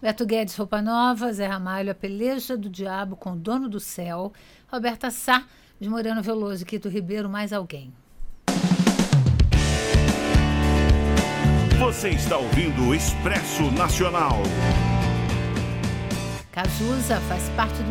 Beto Guedes, Roupa Nova. Zé Ramalho, A Peleja do Diabo com o Dono do Céu. Roberta Sá, de Moreno Veloso. Quito Ribeiro, Mais Alguém. Você está ouvindo o Expresso Nacional. Cazuza faz parte do